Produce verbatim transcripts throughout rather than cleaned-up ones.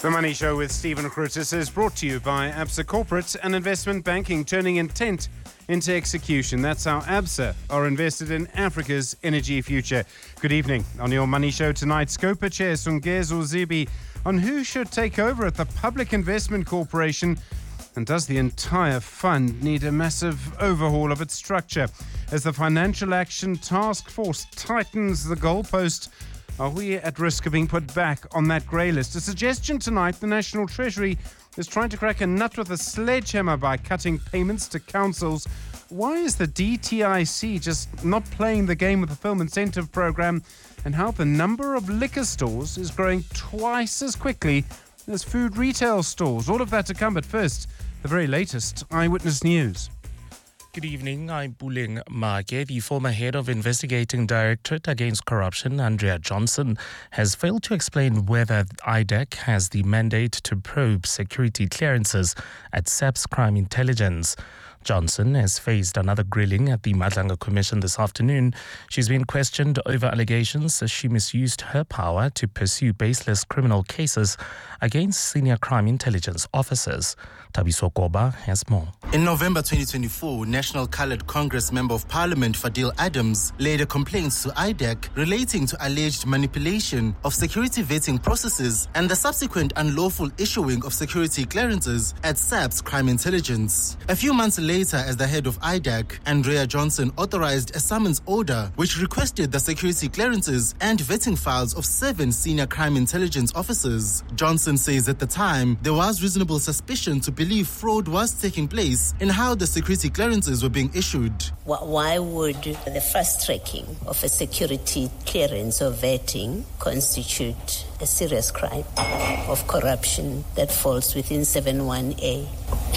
The Money Show with Stephen Krutis is brought to you by ABSA Corporate and Investment Banking, turning intent into execution. That's how ABSA are invested in Africa's energy future. Good evening. On your Money Show tonight, Scopa Chair Sungezo Zibi on who should take over at the Public Investment Corporation, and does the entire fund need a massive overhaul of its structure? As the Financial Action Task Force tightens the goalpost, are we at risk of being put back on that grey list? A suggestion tonight: the National Treasury is trying to crack a nut with a sledgehammer by cutting payments to councils. Why is the D T I C just not playing the game with the film incentive program? And how the number of liquor stores is growing twice as quickly as food retail stores. All of that to come, but first, the very latest Eyewitness News. Good evening, I'm Puling Make. The former head of Investigating Directorate Against Corruption, Andrea Johnson, has failed to explain whether I D E C has the mandate to probe security clearances at S A P's Crime Intelligence. Johnson has faced another grilling at the Madlanga Commission this afternoon. She's been questioned over allegations that she misused her power to pursue baseless criminal cases against senior crime intelligence officers. Tabiso Koba has more. In November twenty twenty-four, National Coloured Congress Member of Parliament Fadil Adams laid a complaint to I D E C relating to alleged manipulation of security vetting processes and the subsequent unlawful issuing of security clearances at S A P's Crime Intelligence. A few months later, as the head of I D E C, Andrea Johnson authorized a summons order which requested the security clearances and vetting files of seven senior crime intelligence officers. Johnson says at the time there was reasonable suspicion to believe fraud was taking place in how the security clearances were being issued. Why would the fast tracking of a security clearance or vetting constitute a serious crime of corruption that falls within seven one A?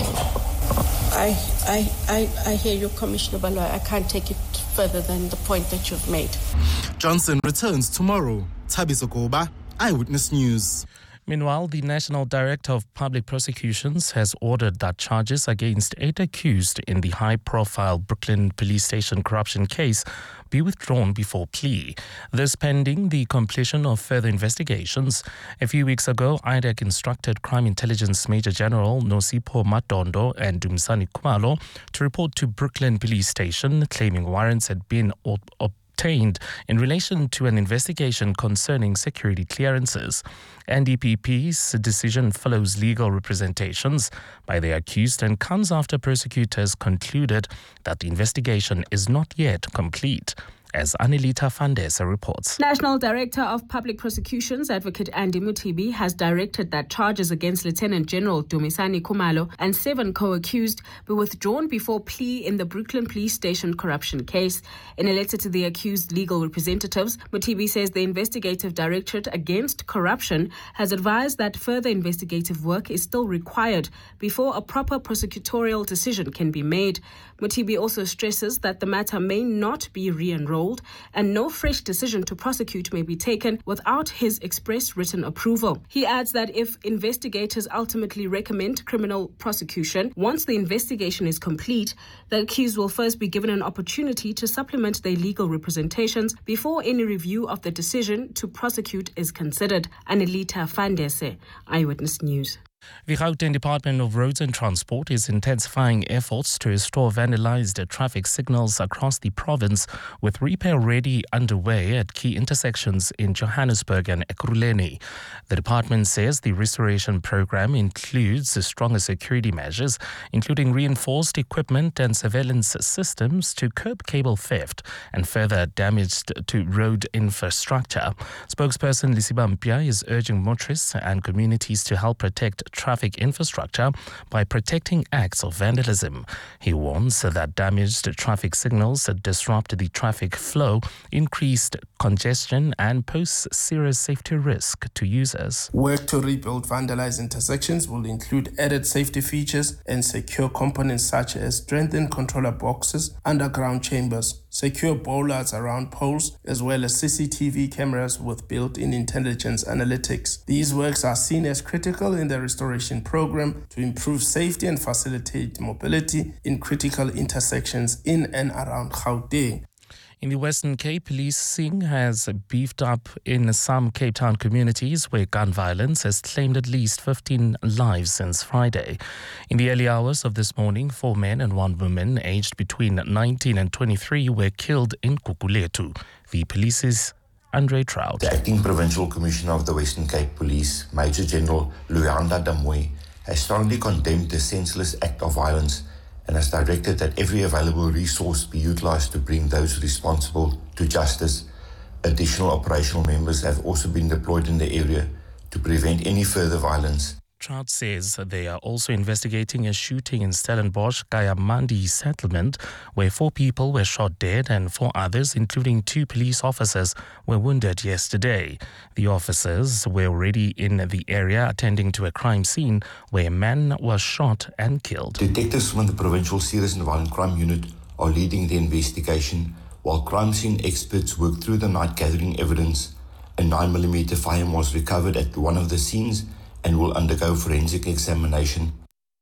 I, I, I, I hear you, Commissioner Baloy. I can't take it further than the point that you've made. Johnson returns tomorrow. Tabiso Koba, Eyewitness News. Meanwhile, the National Director of Public Prosecutions has ordered that charges against eight accused in the high-profile Brooklyn Police Station corruption case be withdrawn before plea. This pending the completion of further investigations. A few weeks ago, I D E C instructed Crime Intelligence Major General Nosipho Matondo and Dumisani Khumalo to report to Brooklyn Police Station, claiming warrants had been obtained in relation to an investigation concerning security clearances. N D P P's decision follows legal representations by the accused and comes after prosecutors concluded that the investigation is not yet complete. As Anelita Fandesa reports. National Director of Public Prosecutions, Advocate Andy Mutibi, has directed that charges against Lieutenant General Dumisani Khumalo and seven co-accused be withdrawn before plea in the Brooklyn Police Station corruption case. In a letter to the accused legal representatives, Mutibi says the Investigative Directorate Against Corruption has advised that further investigative work is still required before a proper prosecutorial decision can be made. Mutibi also stresses that the matter may not be re-enrolled and no fresh decision to prosecute may be taken without his express written approval. He adds that if investigators ultimately recommend criminal prosecution, once the investigation is complete, the accused will first be given an opportunity to supplement their legal representations before any review of the decision to prosecute is considered. Anelita Fandese, Eyewitness News. The Gauteng Department of Roads and Transport is intensifying efforts to restore vandalized traffic signals across the province, with repair already underway at key intersections in Johannesburg and Ekurhuleni. The department says the restoration program includes stronger security measures, including reinforced equipment and surveillance systems to curb cable theft and further damage to road infrastructure. Spokesperson Lisiba Mpia is urging motorists and communities to help protect traffic infrastructure by protecting acts of vandalism. He warns that damaged traffic signals disrupt the traffic flow, increased congestion, and pose serious safety risk to users. Work to rebuild vandalized intersections will include added safety features and secure components such as strengthened controller boxes, underground chambers, secure bollards around poles, as well as C C T V cameras with built-in intelligence analytics. These works are seen as critical in the restoration program to improve safety and facilitate mobility in critical intersections in and around Gauteng. In the Western Cape, policing has beefed up in some Cape Town communities where gun violence has claimed at least fifteen lives since Friday. In the early hours of this morning, four men and one woman aged between nineteen and twenty-three were killed in Gugulethu. The police's Andre Trout. The Acting Provincial Commissioner of the Western Cape Police, Major General Luyanda Damwe, has strongly condemned the senseless act of violence and has directed that every available resource be utilized to bring those responsible to justice. Additional operational members have also been deployed in the area to prevent any further violence. Trout says they are also investigating a shooting in Stellenbosch Kayamandi settlement where four people were shot dead and four others, including two police officers, were wounded yesterday. The officers were already in the area attending to a crime scene where a man was shot and killed. Detectives from the Provincial Serious and Violent Crime Unit are leading the investigation while crime scene experts work through the night gathering evidence. A nine millimeter firearm was recovered at one of the scenes and will undergo forensic examination.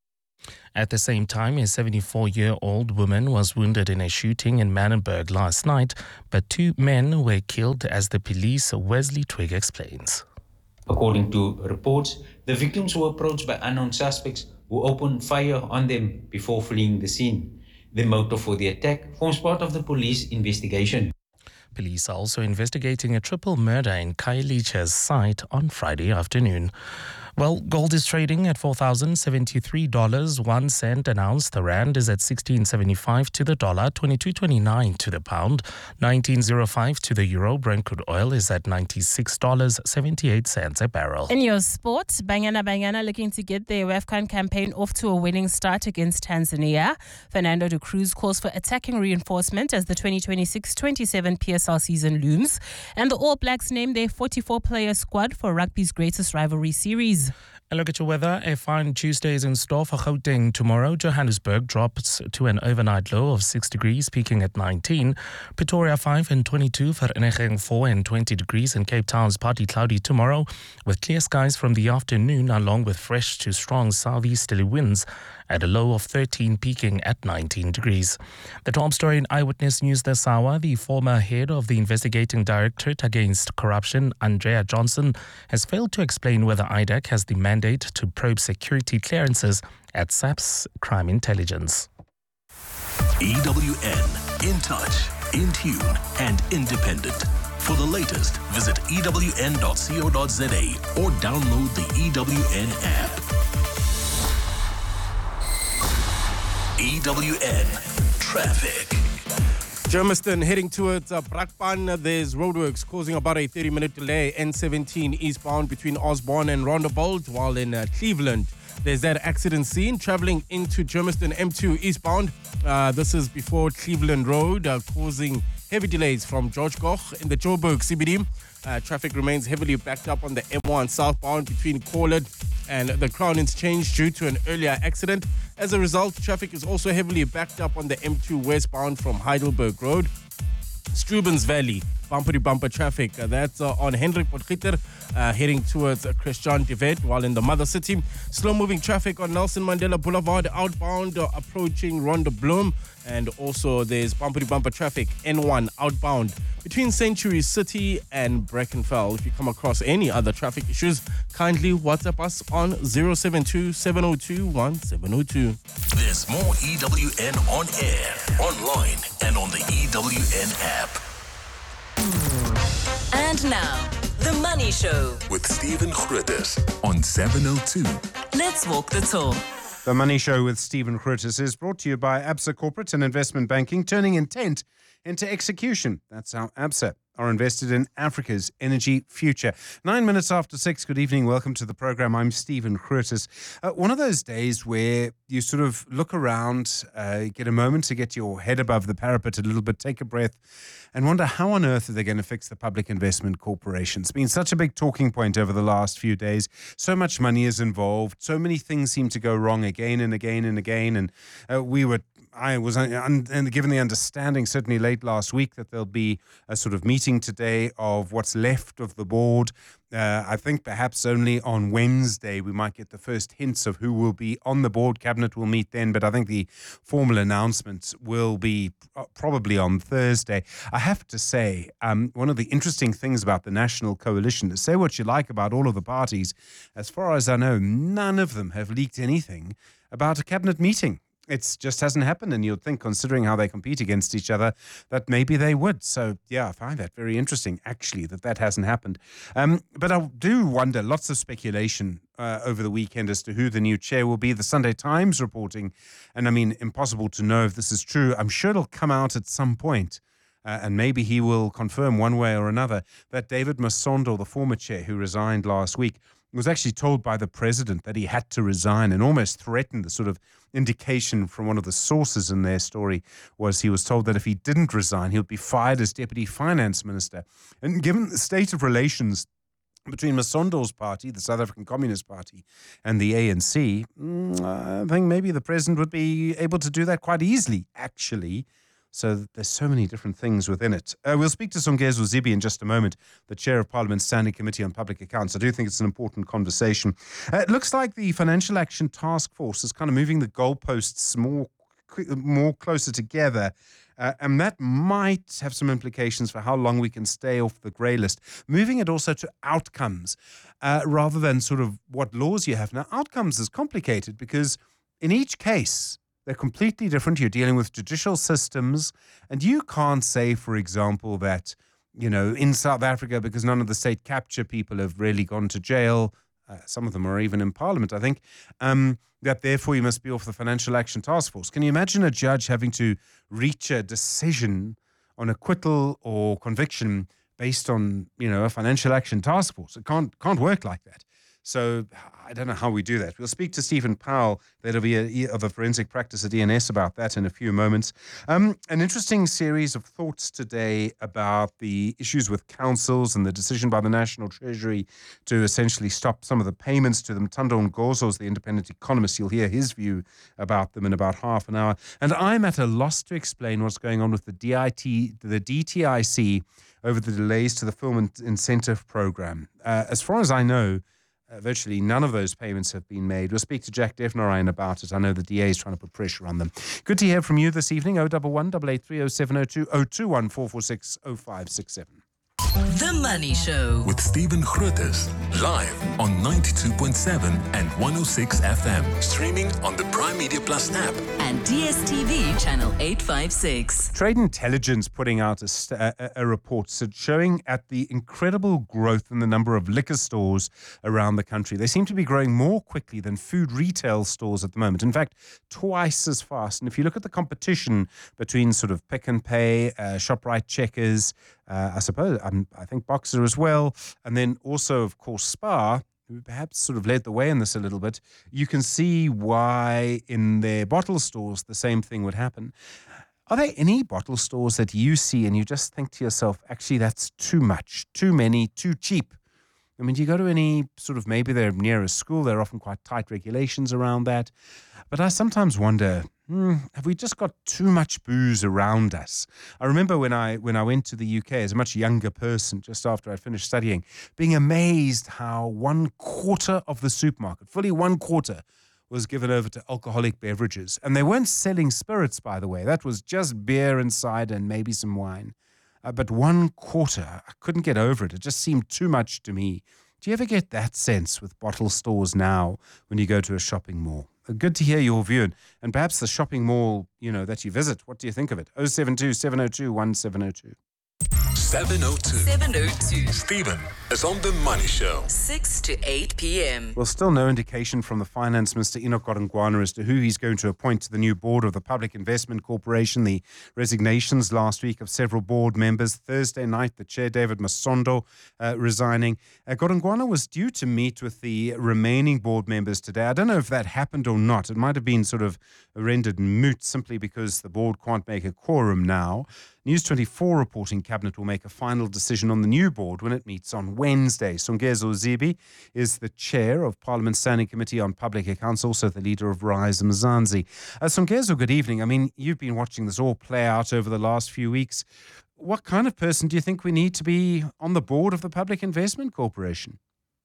At the same time, a seventy-four-year-old woman was wounded in a shooting in Manenberg last night, but two men were killed, as the police Wesley Twig explains. According to reports, the victims were approached by unknown suspects who opened fire on them before fleeing the scene. The motive for the attack forms part of the police investigation. Police are also investigating a triple murder in Khayelicha's site on Friday afternoon. Well, gold is trading at four thousand seventy-three dollars and one cent an ounce. The rand is at sixteen seventy-five to the dollar, twenty-two twenty-nine to the pound, nineteen oh five to the euro. Brent crude oil is at ninety-six dollars and seventy-eight cents a barrel. In your sport, Banyana Banyana looking to get their WAFCON campaign off to a winning start against Tanzania. Fernando de Cruz calls for attacking reinforcement as the twenty twenty-six twenty-seven P S L season looms. And the All Blacks name their forty-four player squad for rugby's greatest rivalry series. A look at your weather. A fine Tuesday is in store for Gauteng tomorrow. Johannesburg drops to an overnight low of six degrees, peaking at nineteen. Pretoria five and twenty-two. Vereeniging four and twenty degrees. And Cape Town's partly cloudy tomorrow with clear skies from the afternoon along with fresh to strong southeasterly winds at a low of thirteen, peaking at nineteen degrees. The top story in Eyewitness News this hour, the former head of the Investigating Directorate Against Corruption, Andrea Johnson, has failed to explain whether I D E C has the mandate to probe security clearances at S A P's Crime Intelligence. E W N, in touch, in tune and independent. For the latest, visit E W N dot co dot za or download the E W N app. E W N Traffic. Germiston heading towards uh, Brakpan. There's roadworks causing about a thirty minute delay. N seventeen eastbound between Osborne and Rondebolt, while in uh, Cleveland there's that accident scene traveling into Germiston M two eastbound. Uh, this is before Cleveland Road, uh, causing heavy delays from George Koch in the Joburg C B D. Uh, traffic remains heavily backed up on the M one southbound between Corlett and the Crown Exchange due to an earlier accident. As a result, traffic is also heavily backed up on the M two westbound from Heidelberg Road. Strubens Valley, bumper-to-bumper traffic. Uh, that's uh, on Hendrik Potgieter, uh, heading towards uh, Christian de Wet, while in the Mother City. Slow-moving traffic on Nelson Mandela Boulevard, outbound, uh, approaching Ronde Bloem. And also there's bumper-to-bumper traffic, N one outbound, between Century City and Brackenfell. If you come across any other traffic issues, kindly WhatsApp us on zero seven two, seven zero two, one seven zero two. There's more E W N on air, online, and on the E W N app. And now, The Money Show with Stephen Grootes on seven oh two. Let's walk the talk. The Money Show with Stephen Grootes is brought to you by Absa Corporate and Investment Banking, turning intent into execution. That's how Absa are invested in Africa's energy future. Nine minutes after six, good evening. Welcome to the program. I'm Stephen Grootes. Uh, one of those days where you sort of look around, uh, get a moment to get your head above the parapet a little bit, take a breath, and wonder how on earth are they going to fix the Public Investment Corporation. It's been such a big talking point over the last few days. So much money is involved. So many things seem to go wrong again and again and again. And uh, we were I was un- un- given the understanding, certainly late last week, that there'll be a sort of meeting today of what's left of the board. Uh, I think perhaps only on Wednesday we might get the first hints of who will be on the board. Cabinet will meet then, but I think the formal announcements will be probably on Thursday. I have to say, um, one of the interesting things about the National Coalition, say what you like about all of the parties, as far as I know, none of them have leaked anything about a cabinet meeting. It just hasn't happened, and you'd think, considering how they compete against each other, that maybe they would. So, yeah, I find that very interesting, actually, that that hasn't happened. Um, but I do wonder, lots of speculation uh, over the weekend as to who the new chair will be. The Sunday Times reporting, and I mean, impossible to know if this is true. I'm sure it'll come out at some point. Uh, and maybe he will confirm one way or another that David Masondo, the former chair who resigned last week, was actually told by the president that he had to resign, and almost threatened. The sort of indication from one of the sources in their story was he was told that if he didn't resign, he would be fired as deputy finance minister. And given the state of relations between Masondo's party, the South African Communist Party, and the A N C, I think maybe the president would be able to do that quite easily, actually. So there's so many different things within it. Uh, we'll speak to Songezo Zibi in just a moment, the Chair of Parliament's Standing Committee on Public Accounts. I do think it's an important conversation. Uh, it looks like the Financial Action Task Force is kind of moving the goalposts more, more closer together. Uh, and that might have some implications for how long we can stay off the grey list. Moving it also to outcomes uh, rather than sort of what laws you have. Now, outcomes is complicated because in each case, they're completely different. You're dealing with judicial systems, and you can't say, for example, that, you know, in South Africa, because none of the state capture people have really gone to jail, uh, some of them are even in parliament, I think, um, that therefore you must be off the Financial Action Task Force. Can you imagine a judge having to reach a decision on acquittal or conviction based on, you know, a Financial Action Task Force? It can't can't work like that. So I don't know how we do that. We'll speak to Stephen Powell, that'll be a, of a forensic practice at D N S, about that in a few moments. Um, an interesting series of thoughts today about the issues with councils and the decision by the National Treasury to essentially stop some of the payments to them. Thando Ngozo is the independent economist. You'll hear his view about them in about half an hour. And I'm at a loss to explain what's going on with the D I T, the D T I C over the delays to the film incentive program. Uh, as far as I know, Uh, virtually none of those payments have been made. We'll speak to Jack Devnarine about it. I know the D A is trying to put pressure on them. Good to hear from you this evening. oh one one, eight eight three, oh seven oh two, oh two one, four four six, oh five six seven. The Money Show with Stephen Grootes, live on ninety-two point seven and one oh six F M, streaming on the Prime Media Plus app and D S T V channel eight fifty-six. Trade Intelligence putting out a, a, a report showing at the incredible growth in the number of liquor stores around the country. They seem to be growing more quickly than food retail stores at the moment. In fact, twice as fast. And if you look at the competition between sort of Pick n Pay, uh, ShopRite, Checkers, uh, I suppose, um, I think Boxer as well, and then also, of course, Spar, who perhaps sort of led the way in this a little bit, you can see why in their bottle stores the same thing would happen. Are there any bottle stores that you see and you just think to yourself, actually, that's too much, too many, too cheap? I mean, do you go to any sort of, maybe they're near a school, there are often quite tight regulations around that. But I sometimes wonder, hmm, have we just got too much booze around us? I remember when I when I went to the U K as a much younger person, just after I finished studying, being amazed how one quarter of the supermarket, fully one quarter, was given over to alcoholic beverages. And they weren't selling spirits, by the way. That was just beer and cider and maybe some wine. Uh, but one quarter, I couldn't get over it. It just seemed too much to me. Do you ever get that sense with bottle stores now when you go to a shopping mall? Uh, good to hear your view. And, and perhaps the shopping mall, you know, that you visit. What do you think of it? oh seven two, seven oh two, one seven oh two. seven oh two. seven oh two. Stephen is on The Money Show. six to eight p.m. Well, still no indication from the Finance Minister, Enoch Godongwana, as to who he's going to appoint to the new board of the Public Investment Corporation. The resignations last week of several board members. Thursday night, the chair, David Masondo, uh, resigning. Uh, Godongwana was due to meet with the remaining board members today. I don't know if that happened or not. It might have been sort of rendered moot simply because the board can't make a quorum now. News twenty-four reporting Cabinet will make a final decision on the new board when it meets on Wednesday. Songezo Zibi is the chair of Parliament's Standing Committee on Public Accounts, also the leader of Rise Mzansi. Uh, Songezo, good evening. I mean, you've been watching this all play out over the last few weeks. What kind of person do you think we need to be on the board of the Public Investment Corporation?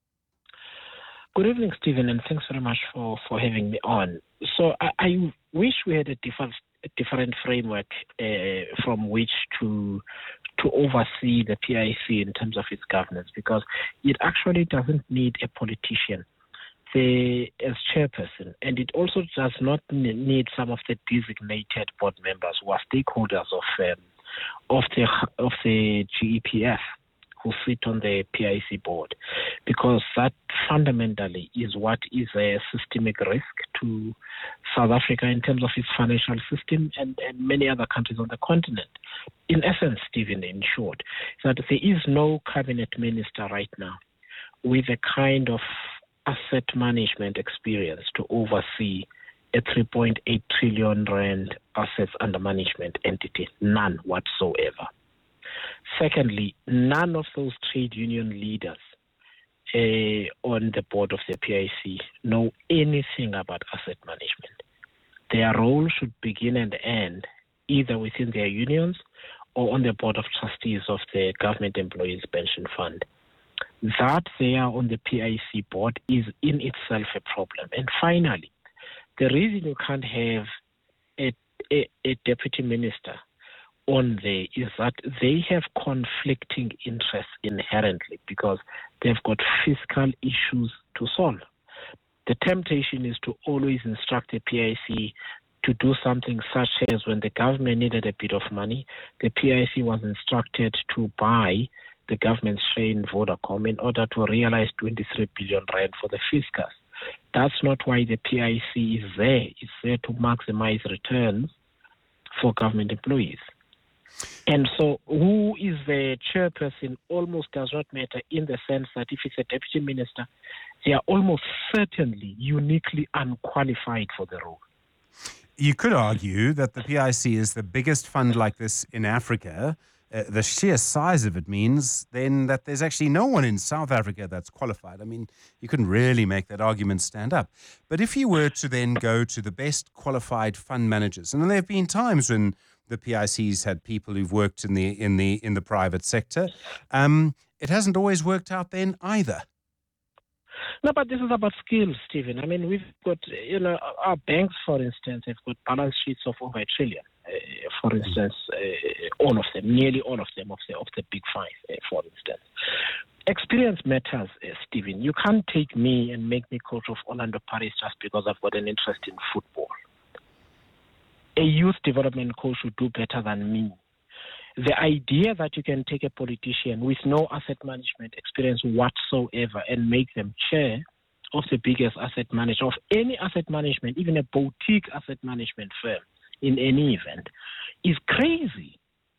Good evening, Stephen, and thanks very much for, for having me on. So I, I wish we had a different, a different framework uh, from which to to oversee the P I C in terms of its governance, because it actually doesn't need a politician the, as chairperson, and it also does not need some of the designated board members who are stakeholders of um, of the of the G E P F, who sit on the P I C board, because that fundamentally is what is a systemic risk to South Africa in terms of its financial system and, and many other countries on the continent. In essence, Stephen, in short, that there is no cabinet minister right now with a kind of asset management experience to oversee a three point eight trillion rand assets under management entity. None whatsoever. Secondly, none of those trade union leaders uh, on the board of the P I C know anything about asset management. Their role should begin and end either within their unions or on the board of trustees of the Government Employees Pension Fund. That they are on the P I C board is in itself a problem. And finally, the reason you can't have a, a, a deputy minister on there is that they have conflicting interests inherently because they've got fiscal issues to solve. The temptation is to always instruct the P I C to do something such as when the government needed a bit of money, the P I C was instructed to buy the government's share in Vodacom in order to realize twenty-three billion rand for the fiscus. That's not why the P I C is there. It's there to maximize returns for government employees. And so who is the chairperson almost does not matter, in the sense that if it's a deputy minister, they are almost certainly uniquely unqualified for the role. You could argue that the P I C is the biggest fund like this in Africa. Uh, the sheer size of it means then that there's actually no one in South Africa that's qualified. I mean, you couldn't really make that argument stand up. But if you were to then go to the best qualified fund managers, and there have been times when the P I C's had people who've worked in the in the in the private sector, um, it hasn't always worked out then either. No, but this is about skills, Stephen. I mean, we've got, you know, our banks, for instance, have got balance sheets of over a trillion. Uh, for instance, uh, all of them, nearly all of them, of the of the big five, uh, for instance. Experience matters, uh, Stephen. You can't take me and make me coach of Orlando Pirates just because I've got an interest in football. A youth development coach would do better than me. The idea that you can take a politician with no asset management experience whatsoever and make them chair of the biggest asset manager, of any asset management, even a boutique asset management firm in any event, is crazy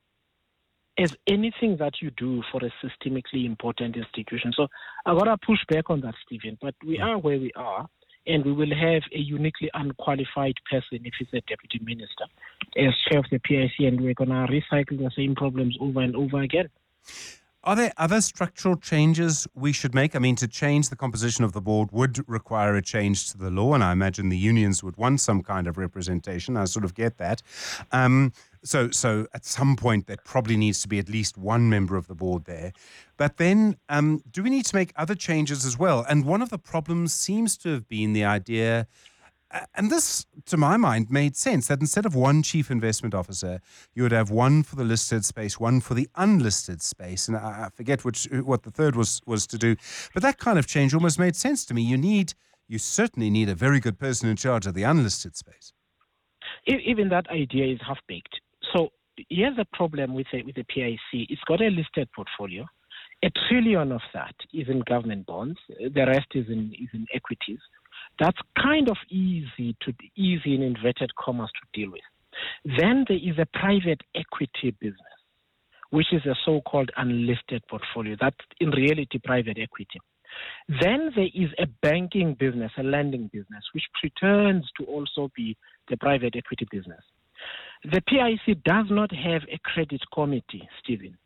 as anything that you do for a systemically important institution. So I've got to push back on that, Stephen, but we are where we are. And we will have a uniquely unqualified person if he's a deputy minister as chair of the P I C, and we're going to recycle the same problems over and over again. Are there other structural changes we should make? I mean, to change the composition of the board would require a change to the law, and I imagine the unions would want some kind of representation. I sort of get that. Um, so, so at some point, there probably needs to be at least one member of the board there. But then, um, do we need to make other changes as well? And one of the problems seems to have been the idea, and this, to my mind, made sense, that instead of one chief investment officer, you would have one for the listed space, one for the unlisted space. And I forget which what the third was, was to do. But that kind of change almost made sense to me. You need, you certainly need a very good person in charge of the unlisted space. Even that idea is half-baked. So here's the problem with the, with the P I C. It's got a listed portfolio. A trillion of that is in government bonds. The rest is in, is in equities. That's kind of easy to easy in inverted commas to deal with. Then there is a private equity business, which is a so-called unlisted portfolio. That's in reality private equity. Then there is a banking business, a lending business, which pretends to also be the private equity business. The P I C does not have a credit committee, Stephen,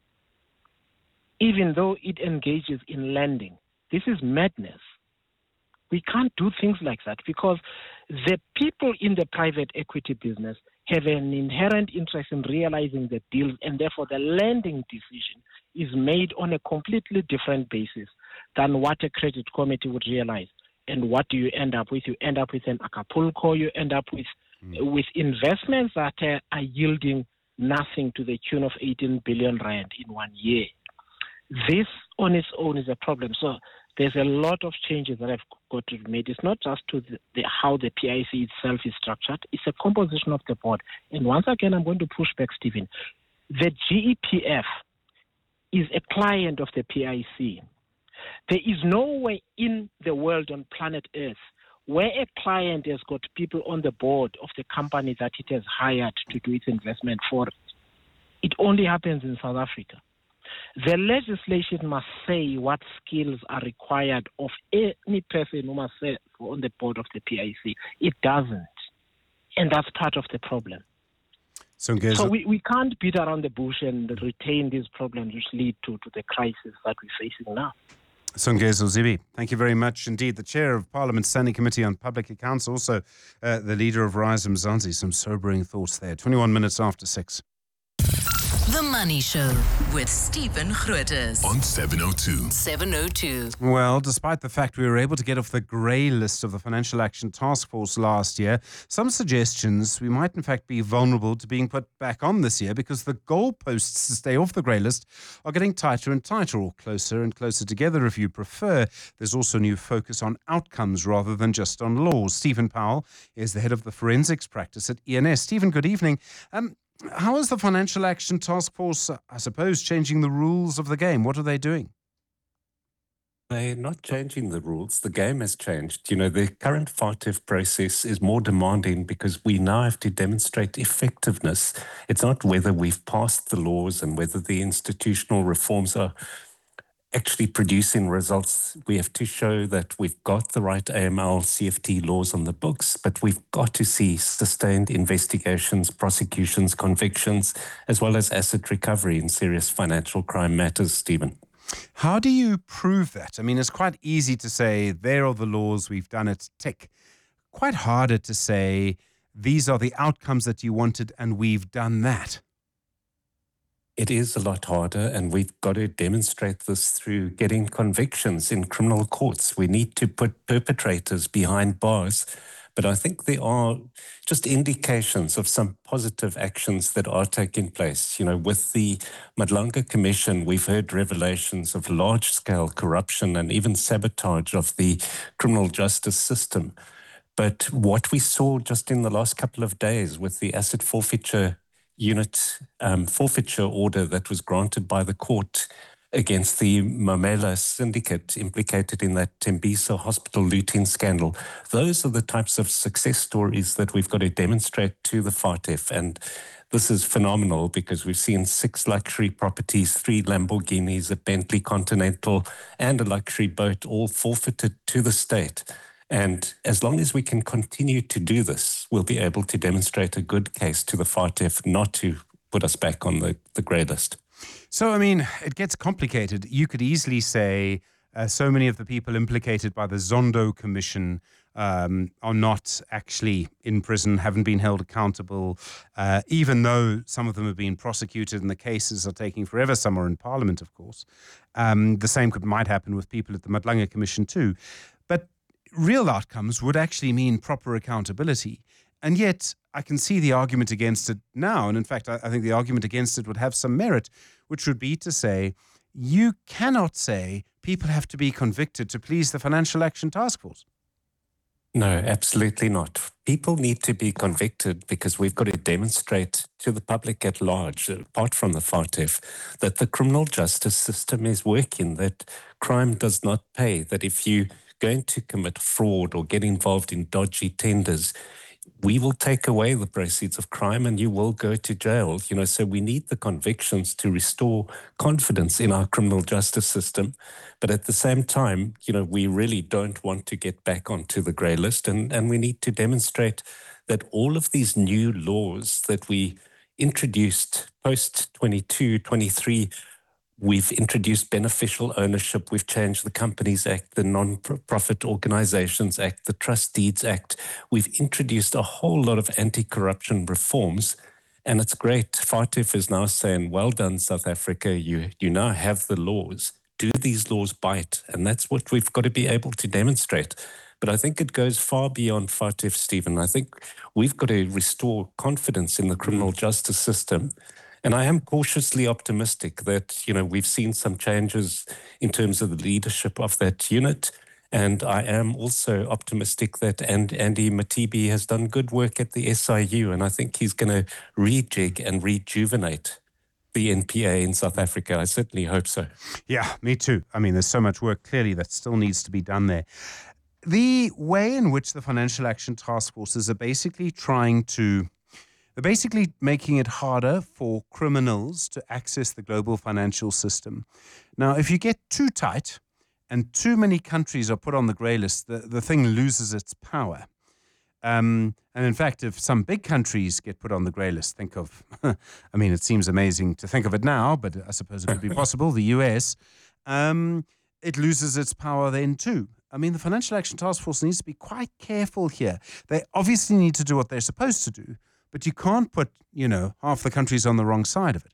even though it engages in lending. This is madness. We can't do things like that because the people in the private equity business have an inherent interest in realizing the deals, and therefore the lending decision is made on a completely different basis than what a credit committee would realize. And what do you end up with? You end up with an Acapulco, you end up with, mm. with investments that uh, are yielding nothing to the tune of eighteen billion rand in one year. This on its own is a problem. So there's a lot of changes that have got to be made. It's not just to the, the, how the P I C itself is structured. It's a composition of the board. And once again, I'm going to push back, Stephen. The G E P F is a client of the P I C. There is nowhere in the world on planet Earth where a client has got people on the board of the company that it has hired to do its investment for it. It only happens in South Africa. The legislation must say what skills are required of any person who must serve on the board of the P I C. It doesn't. And that's part of the problem. So, so we, we can't beat around the bush and retain these problems which lead to, to the crisis that we're facing now. Songezo Zibi, thank you very much indeed. The Chair of Parliament's Standing Committee on Public Accounts, also uh, the leader of Rise Mzansi. Some sobering thoughts there. twenty-one minutes after six. The Money Show with Stephen Grootes on seven oh two. seven oh two. Well, despite the fact we were able to get off the grey list of the Financial Action Task Force last year, some suggestions we might in fact be vulnerable to being put back on this year because the goalposts to stay off the grey list are getting tighter and tighter, or closer and closer together if you prefer. There's also a new focus on outcomes rather than just on laws. Stephen Powell is the head of the forensics practice at E N S. Stephen, good evening. Um, How is the Financial Action Task Force, I suppose, changing the rules of the game? What are they doing? They're not changing the rules. The game has changed. You know, the current F A T F process is more demanding because we now have to demonstrate effectiveness. It's not whether we've passed the laws and whether the institutional reforms are actually producing results. We have to show that we've got the right A M L, C F T laws on the books, but we've got to see sustained investigations, prosecutions, convictions, as well as asset recovery in serious financial crime matters, Stephen. How do you prove that? I mean, it's quite easy to say, there are the laws, we've done it, tick. Quite harder to say, these are the outcomes that you wanted and we've done that. It is a lot harder, and we've got to demonstrate this through getting convictions in criminal courts. We need to put perpetrators behind bars. But I think there are just indications of some positive actions that are taking place. You know, with the Madlanga Commission, we've heard revelations of large-scale corruption and even sabotage of the criminal justice system. But what we saw just in the last couple of days with the asset forfeiture unit um, forfeiture order that was granted by the court against the Mamela syndicate implicated in that Tembisa hospital looting scandal. Those are the types of success stories that we've got to demonstrate to the F A T F. And this is phenomenal because we've seen six luxury properties, three Lamborghinis, a Bentley Continental, and a luxury boat all forfeited to the state. And as long as we can continue to do this, we'll be able to demonstrate a good case to the F A T F not to put us back on the, the grey list. So, I mean, it gets complicated. You could easily say uh, so many of the people implicated by the Zondo Commission um, are not actually in prison, haven't been held accountable, uh, even though some of them have been prosecuted and the cases are taking forever. Some are in Parliament, of course. Um, the same could might happen with people at the Madlanga Commission too. But real outcomes would actually mean proper accountability. And yet I can see the argument against it now. And in fact, I, I think the argument against it would have some merit, which would be to say, you cannot say people have to be convicted to please the Financial Action Task Force. No, absolutely not. People need to be convicted because we've got to demonstrate to the public at large, apart from the F A T F, that the criminal justice system is working, that crime does not pay, that if you going to commit fraud or get involved in dodgy tenders, we will take away the proceeds of crime and you will go to jail. You know, so we need the convictions to restore confidence in our criminal justice system. But at the same time, you know, we really don't want to get back onto the grey list, and, and we need to demonstrate that all of these new laws that we introduced post twenty-two, twenty-three, we've introduced beneficial ownership, we've changed the Companies Act, the Non-Profit Organizations Act, the Trust Deeds Act. We've introduced a whole lot of anti-corruption reforms, and it's great. FATF is now saying, well done, South Africa, you, you now have the laws. Do these laws bite? And that's what we've got to be able to demonstrate. But I think it goes far beyond FATF, Stephen. I think we've got to restore confidence in the criminal justice system. And I am cautiously optimistic that, you know, we've seen some changes in terms of the leadership of that unit. And I am also optimistic that and Andy Mothibi has done good work at the S I U. And I think he's going to rejig and rejuvenate the N P A in South Africa. I certainly hope so. Yeah, me too. I mean, there's so much work clearly that still needs to be done there. The way in which the Financial Action Task Forces are basically trying to They're basically making it harder for criminals to access the global financial system. Now, if you get too tight and too many countries are put on the grey list, the, the thing loses its power. Um, and in fact, if some big countries get put on the grey list, think of, I mean, it seems amazing to think of it now, but I suppose it could be possible, the U S, um, it loses its power then too. I mean, the Financial Action Task Force needs to be quite careful here. They obviously need to do what they're supposed to do, but you can't put, you know, half the countries on the wrong side of it.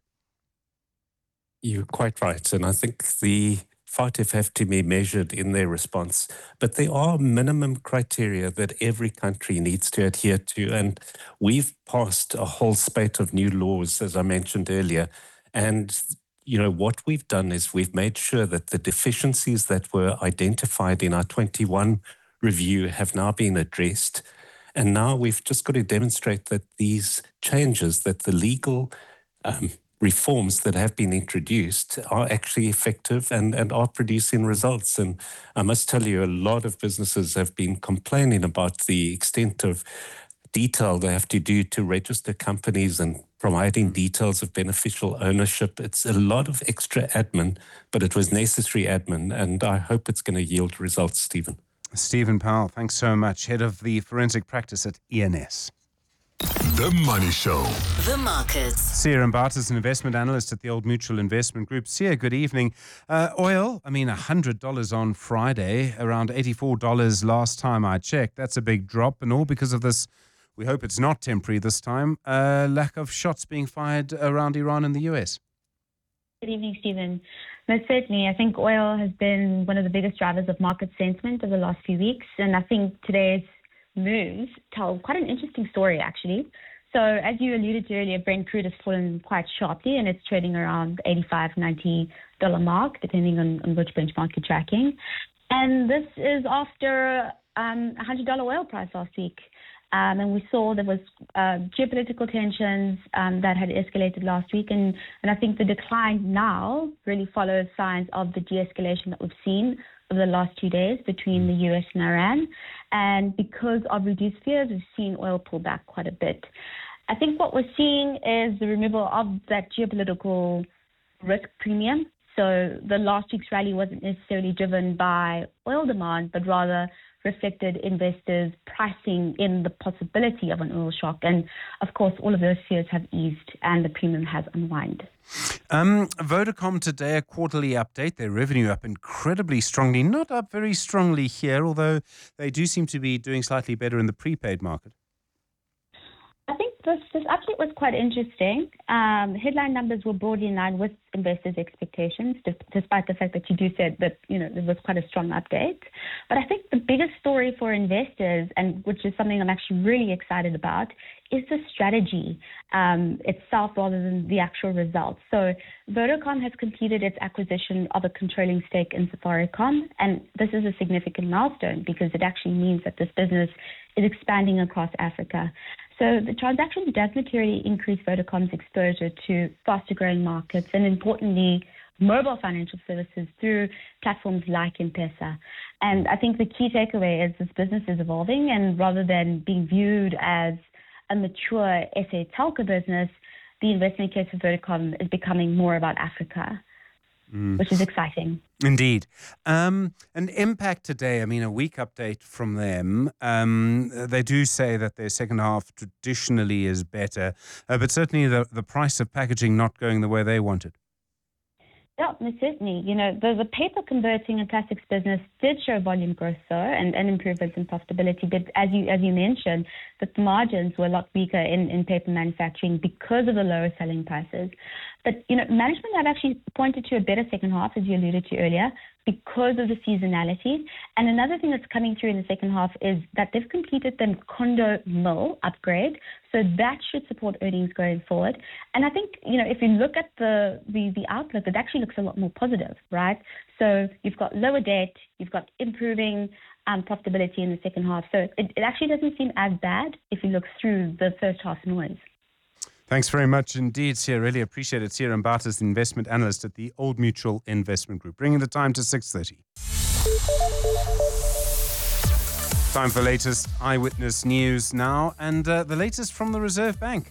You're quite right. And I think the FATF have to be measured in their response. But there are minimum criteria that every country needs to adhere to. And we've passed a whole spate of new laws, as I mentioned earlier. And, you know, what we've done is we've made sure that the deficiencies that were identified in our twenty-one review have now been addressed. And now we've just got to demonstrate that these changes, that the legal um, reforms that have been introduced are actually effective and, and are producing results. And I must tell you, a lot of businesses have been complaining about the extent of detail they have to do to register companies and providing details of beneficial ownership. It's a lot of extra admin, but it was necessary admin, and I hope it's going to yield results, Stephen. Stephen Powell, thanks so much, head of the forensic practice at E N S. The Money Show. The markets. Sia Mbata is an investment analyst at the Old Mutual Investment Group. Sia, good evening. Uh, oil, I mean, one hundred dollars on Friday, around eighty-four dollars last time I checked. That's a big drop, and all because of this, we hope it's not temporary this time, uh, lack of shots being fired around Iran and the U S. Good evening, Stephen. Most certainly, I think oil has been one of the biggest drivers of market sentiment over the last few weeks, and I think today's moves tell quite an interesting story, actually. So, as you alluded to earlier, Brent crude has fallen quite sharply, and it's trading around eighty-five dollars, ninety dollars mark, depending on, on which benchmark you're tracking. And this is after um, one hundred dollars oil price last week. Um, and we saw there was uh, geopolitical tensions um, that had escalated last week. And, and I think the decline now really follows signs of the de-escalation that we've seen over the last two days between the U S and Iran. And because of reduced fears, we've seen oil pull back quite a bit. I think what we're seeing is the removal of that geopolitical risk premium. So the last week's rally wasn't necessarily driven by oil demand, but rather reflected investors pricing in the possibility of an oil shock. And of course, all of those fears have eased and the premium has unwound. Um, Vodacom today, a quarterly update. Their revenue up incredibly strongly, not up very strongly here, although they do seem to be doing slightly better in the prepaid market. I think this, this update was quite interesting. Um, headline numbers were broadly in line with investors' expectations, despite the fact that you do said that, you know, there was quite a strong update. But I think the biggest story for investors, and which is something I'm actually really excited about, is the strategy um, itself rather than the actual results. So Vodacom has completed its acquisition of a controlling stake in Safaricom, and this is a significant milestone because it actually means that this business is expanding across Africa. So the transaction does materially increase Vodacom's exposure to faster-growing markets and, importantly, mobile financial services through platforms like M-Pesa. And I think the key takeaway is this business is evolving, and rather than being viewed as a mature S A telco business, the investment case for Vodacom is becoming more about Africa. mm. which is exciting. Indeed. Um, an Impact today, I mean, a week update from them. Um, they do say that their second half traditionally is better, uh, but certainly the, the price of packaging not going the way they wanted. Yeah, certainly. You know, the, the paper converting and plastics business did show volume growth, though, and, and improvements in profitability. But as you as you mentioned, that the margins were a lot weaker in, in paper manufacturing because of the lower selling prices. But, you know, management have actually pointed to a better second half, as you alluded to earlier, because of the seasonality. And another thing that's coming through in the second half is that they've completed the Kondo mill upgrade. So that should support earnings going forward. And I think, you know, if you look at the, the, the outlook, it actually looks a lot more positive, right? So you've got lower debt, you've got improving um, profitability in the second half. So it, it actually doesn't seem as bad if you look through the first half noise. Thanks very much indeed, Sia. Really appreciate it. Sia Mbata is the investment analyst at the Old Mutual Investment Group. Bringing the time to six thirty. Time for latest Eyewitness News now, and uh, the latest from the Reserve Bank.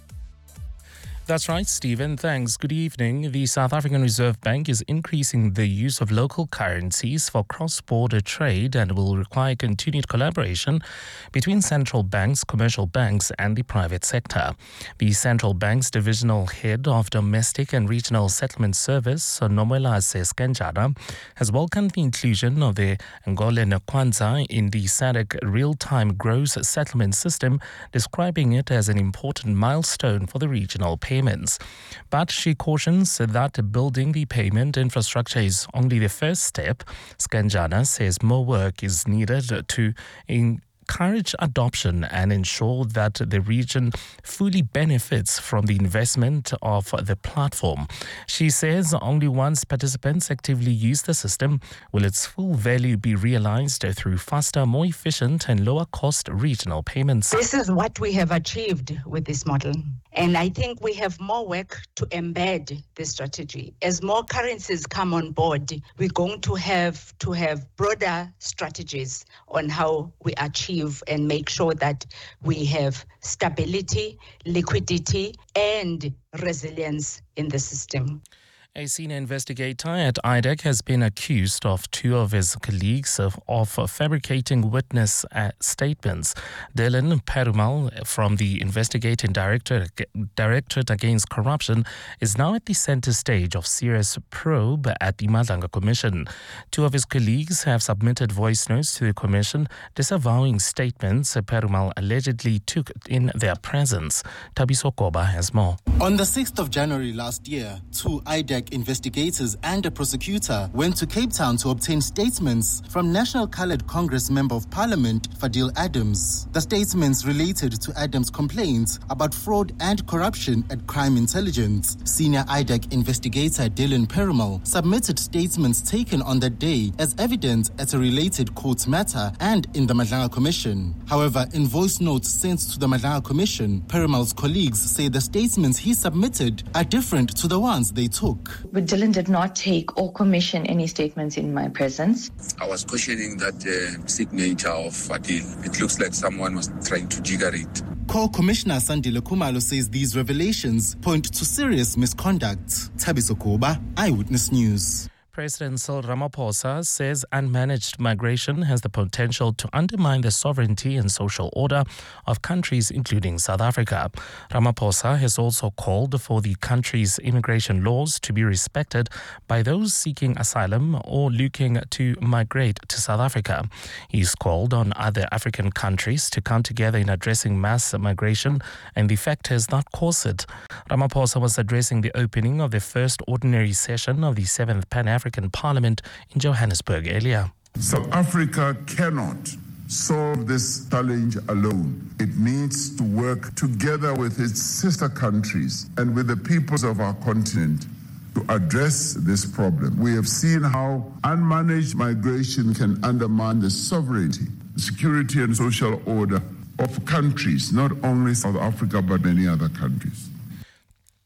That's right, Stephen. Thanks. Good evening. The South African Reserve Bank is increasing the use of local currencies for cross-border trade and will require continued collaboration between central banks, commercial banks and the private sector. The central bank's divisional head of domestic and regional settlement service, Nomwelase Skenjana, has welcomed the inclusion of the Angolan Kwanza in the S A D C real-time gross settlement system, describing it as an important milestone for the regional payment. Payments. But she cautions that building the payment infrastructure is only the first step. Skenjana says more work is needed to encourage adoption and ensure that the region fully benefits from the investment of the platform. She says only once participants actively use the system will its full value be realized through faster, more efficient and lower cost regional payments. This is what we have achieved with this model. And I think we have more work to embed this strategy. As more currencies come on board, we're going to have to have broader strategies on how we achieve and make sure that we have stability, liquidity, and resilience in the system. A senior investigator at I D E C has been accused of two of his colleagues of, of fabricating witness uh, statements. Dylan Perumal from the Investigating Director, Directorate Against Corruption is now at the center stage of serious probe at the Madlanga Commission. Two of his colleagues have submitted voice notes to the Commission disavowing statements Perumal allegedly took in their presence. Tabiso Koba has more. On the sixth of January last year, two I D E C investigators and a prosecutor went to Cape Town to obtain statements from National Coloured Congress Member of Parliament Fadil Adams. The statements related to Adams' complaints about fraud and corruption at Crime Intelligence. Senior I D E C investigator Dylan Perumal submitted statements taken on that day as evidence at a related court matter and in the Madlanga Commission. However, in voice notes sent to the Madlanga Commission, Perumal's colleagues say the statements he submitted are different to the ones they took. But Dylan did not take or commission any statements in my presence. I was questioning that uh, signature of Fadil. It looks like someone was trying to jigger it. Co-Commissioner Sandile Khumalo says these revelations point to serious misconduct. Tabiso Koba, Eyewitness News. President Cyril Ramaphosa says unmanaged migration has the potential to undermine the sovereignty and social order of countries, including South Africa. Ramaphosa has also called for the country's immigration laws to be respected by those seeking asylum or looking to migrate to South Africa. He's called on other African countries to come together in addressing mass migration and the factors that cause it. Ramaphosa was addressing the opening of the first ordinary session of the seventh Pan-African African Parliament in Johannesburg earlier. South Africa cannot solve this challenge alone. It needs to work together with its sister countries and with the peoples of our continent to address this problem. We have seen how unmanaged migration can undermine the sovereignty, security and social order of countries, not only South Africa but many other countries.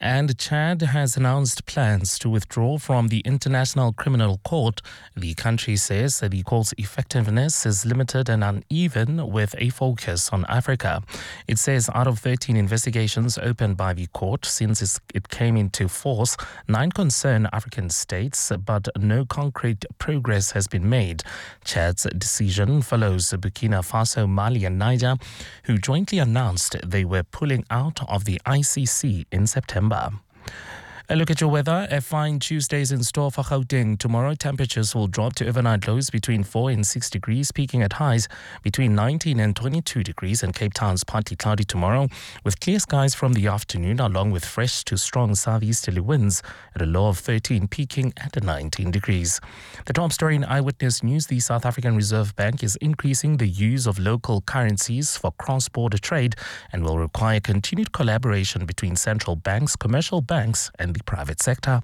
And Chad has announced plans to withdraw from the International Criminal Court. The country says that the court's effectiveness is limited and uneven, with a focus on Africa. It says out of thirteen investigations opened by the court since it came into force, nine concern African states, but no concrete progress has been made. Chad's decision follows Burkina Faso, Mali and Niger, who jointly announced they were pulling out of the I C C in September. A look at your weather. A fine Tuesday is in store for Gauteng. Tomorrow, temperatures will drop to overnight lows between four and six degrees, peaking at highs between nineteen and twenty-two degrees. And Cape Town's partly cloudy tomorrow, with clear skies from the afternoon, along with fresh to strong southeasterly winds at a low of thirteen, peaking at nineteen degrees. The top story in Eyewitness News: the South African Reserve Bank is increasing the use of local currencies for cross-border trade and will require continued collaboration between central banks, commercial banks, and the private sector.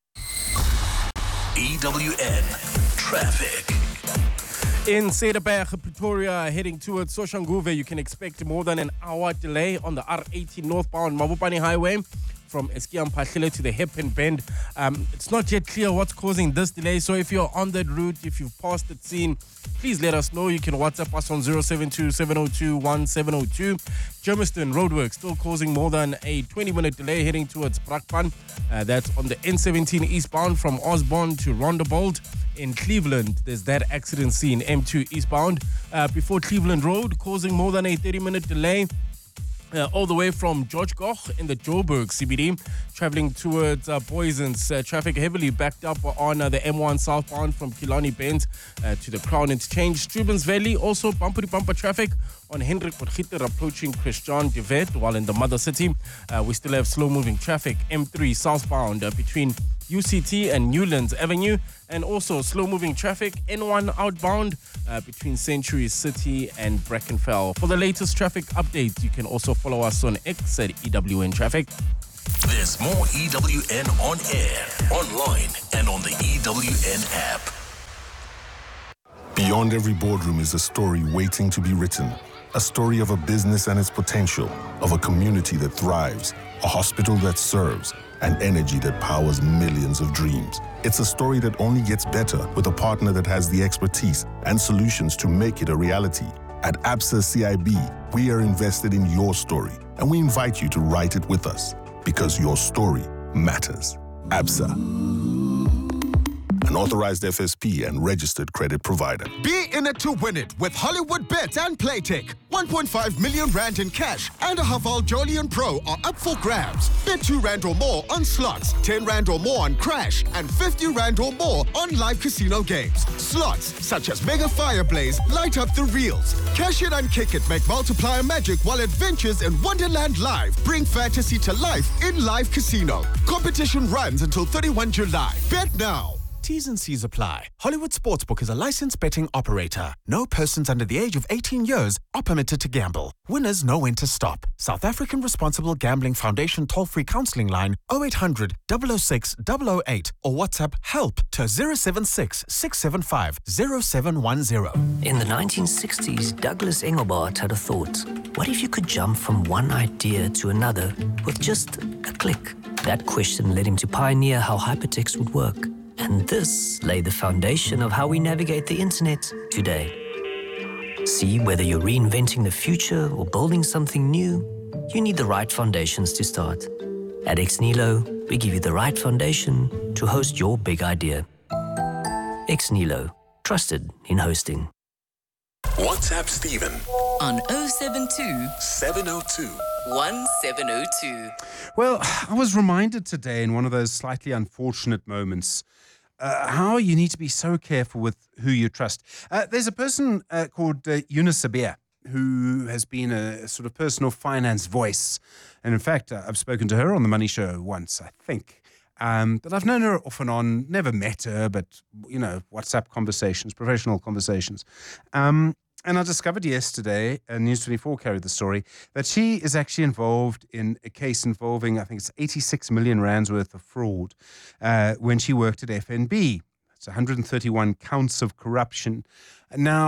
E W N Traffic. In Cederberg, Pretoria, heading towards Soshanguve, you can expect more than an hour delay on the R eighty northbound Mabopane Highway from Eskiamphahlele to the Hairpin Bend. Um, it's not yet clear what's causing this delay, so if you're on that route, if you've passed that scene, please let us know. You can WhatsApp us on zero seven two, seven zero two, one seven zero two. Germiston roadwork still causing more than a twenty minute delay heading towards Brakpan. Uh, that's on the N seventeen eastbound from Osborne to Rondebold. In Cleveland, there's that accident scene, M two eastbound, uh, before Cleveland Road, causing more than a thirty minute delay. Uh, all the way from George Goch in the Joburg C B D, traveling towards uh, Boysens. Uh, traffic heavily backed up on uh, the M one southbound from Killarney Bend uh, to the Crown Interchange. Strubens Valley, also bumper-to-bumper traffic on Hendrik Potgieter approaching Christian de Wet, while in the Mother City, uh, we still have slow-moving traffic, M three southbound uh, between U C T and Newlands Avenue, and also slow-moving traffic, N one outbound uh, between Century City and Brackenfell. For the latest traffic updates, you can also follow us on X at E W N Traffic. There's more E W N on air, online, and on the E W N app. Beyond every boardroom is a story waiting to be written. A story of a business and its potential, of a community that thrives, a hospital that serves, and energy that powers millions of dreams. It's a story that only gets better with a partner that has the expertise and solutions to make it a reality. At Absa C I B, we are invested in your story, and we invite you to write it with us, because your story matters. Absa, an authorized F S P and registered credit provider. Be in it to win it with Hollywood Bets and Playtech. one point five million rand in cash and a Haval Jolion Pro are up for grabs. Bet two rand or more on slots, ten rand or more on Crash, and fifty rand or more on live casino games. Slots such as Mega Fireblaze light up the reels. Cash it and kick it make multiplier magic, while Adventures in Wonderland Live bring fantasy to life in live casino. Competition runs until thirty-first of July. Bet now. T's and C's apply. Hollywood Sportsbook is a licensed betting operator. No persons under the age of eighteen years are permitted to gamble. Winners know when to stop. South African Responsible Gambling Foundation toll-free counseling line oh eight hundred, double oh six, double oh eight or WhatsApp help to zero seven six, six seven five, zero seven one zero. In the nineteen sixties, Douglas Engelbart had a thought. What if you could jump from one idea to another with just a click? That question led him to pioneer how hypertext would work. And this laid the foundation of how we navigate the internet today. See, whether you're reinventing the future or building something new, you need the right foundations to start. At Ex Nihilo, we give you the right foundation to host your big idea. Ex Nihilo, trusted in hosting. WhatsApp Stephen on oh seven two, seven oh two, one seven oh two. Well, I was reminded today in one of those slightly unfortunate moments uh, how you need to be so careful with who you trust. Uh, there's a person uh, called uh, Eunice Sabia who has been a sort of personal finance voice. And in fact, uh, I've spoken to her on The Money Show once, I think. Um, but I've known her off and on, never met her, but, you know, WhatsApp conversations, professional conversations. Um, and I discovered yesterday, uh, News twenty-four carried the story, that she is actually involved in a case involving, I think it's eighty-six million rands worth of fraud uh, when she worked at F N B. It's one hundred thirty-one counts of corruption. Now,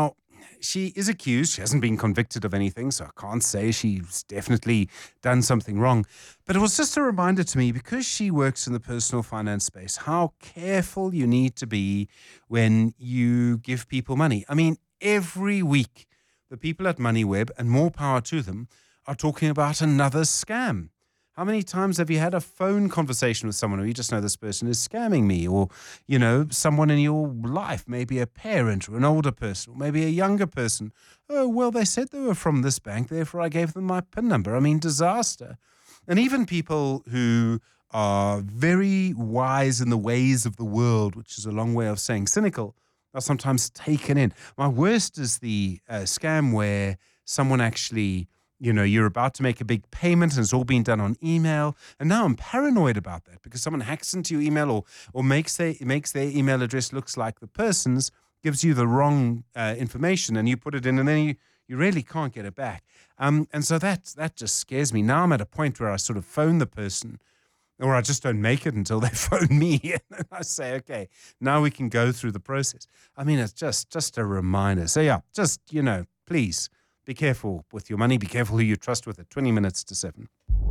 she is accused. She hasn't been convicted of anything, so I can't say she's definitely done something wrong. But it was just a reminder to me, because she works in the personal finance space, how careful you need to be when you give people money. I mean, every week, the people at MoneyWeb, and more power to them, are talking about another scam. How many times have you had a phone conversation with someone where you just know this person is scamming me? Or, you know, someone in your life, maybe a parent or an older person, or maybe a younger person. Oh, well, they said they were from this bank, therefore I gave them my PIN number. I mean, disaster. And even people who are very wise in the ways of the world, which is a long way of saying cynical, are sometimes taken in. My worst is the uh, scam where someone actually... You know, you're about to make a big payment and it's all been done on email. And now I'm paranoid about that because someone hacks into your email or or makes their, makes their email address looks like the person's, gives you the wrong uh, information, and you put it in and then you, you really can't get it back. Um, and so that, that just scares me. Now I'm at a point where I sort of phone the person, or I just don't make it until they phone me. And then I say, okay, now we can go through the process. I mean, it's just, just a reminder. So yeah, just, you know, please, be careful with your money. Be careful who you trust with it. twenty minutes to seven.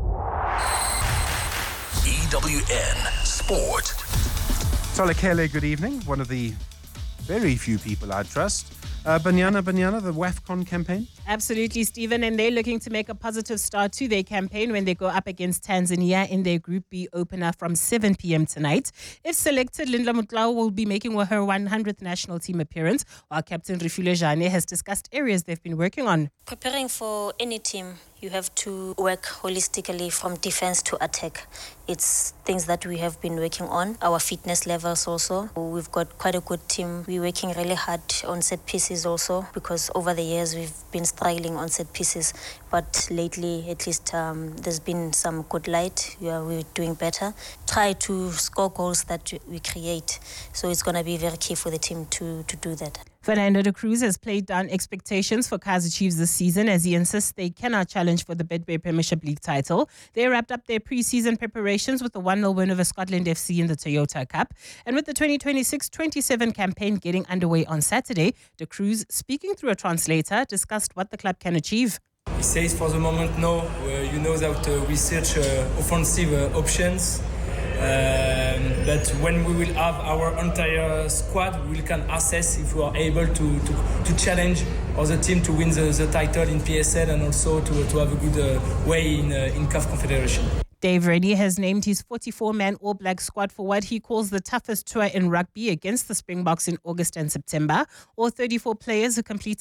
E W N Sport. Tolekele, good evening. One of the very few people I trust. Uh, Banyana, Banyana, the WAFCON campaign? Absolutely, Stephen. And they're looking to make a positive start to their campaign when they go up against Tanzania in their Group B opener from seven p.m. tonight. If selected, Lindla Mutlao will be making her one hundredth national team appearance, while Captain Rifule Jane has discussed areas they've been working on. Preparing for any team, you have to work holistically from defense to attack. It's things that we have been working on. Our fitness levels also. We've got quite a good team. We're working really hard on set pieces also, because over the years we've been struggling on set pieces. But lately, at least, um, there's been some good light. Yeah, we're doing better. Try to score goals that we create. So it's going to be very key for the team to, to do that. Fernando de Cruz has played down expectations for Kaizer Chiefs this season as he insists they cannot challenge for the Betway Premiership League title. They wrapped up their pre-season preparations with a one nil win over Scotland F C in the Toyota Cup. And with the twenty twenty-six twenty-seven campaign getting underway on Saturday, de Cruz, speaking through a translator, discussed what the club can achieve. He says for the moment, no, uh, you know that uh, we search uh, offensive uh, options. Um, but when we will have our entire squad, we can assess if we are able to, to, to challenge other team to win the, the title in P S L and also to, to have a good uh, way in, uh, in C A F Confederation. Dave Rennie has named his forty-four man All Black squad for what he calls the toughest tour in rugby against the Springboks in August and September. All thirty-four players who completed